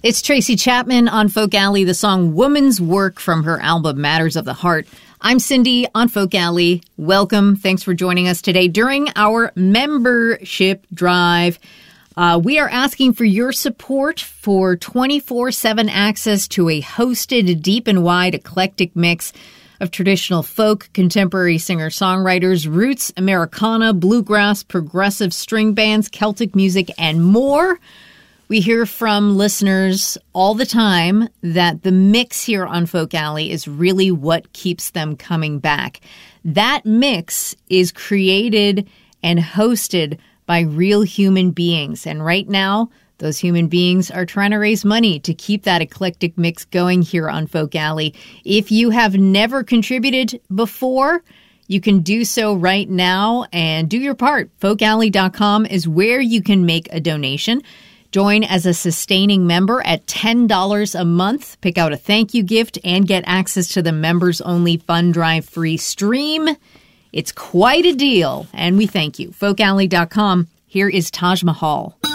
It's Tracy Chapman on Folk Alley, the song Woman's Work from her album Matters of the Heart. I'm Cindy on Folk Alley. Welcome. Thanks for joining us today during our membership drive. We are asking for your support for 24/7 access to a hosted, deep and wide, eclectic mix of traditional folk, contemporary singer-songwriters, roots, Americana, bluegrass, progressive string bands, Celtic music, and more. We hear from listeners all the time that the mix here on Folk Alley is really what keeps them coming back. That mix is created and hosted by real human beings. And right now, those human beings are trying to raise money to keep that eclectic mix going here on Folk Alley. If you have never contributed before, you can do so right now and do your part. Folkalley.com is where you can make a donation. Join as a sustaining member at $10 a month. Pick out a thank you gift and get access to the members-only Fund Drive free stream. It's quite a deal, and we thank you. Folkalley.com. Here is Taj Mahal.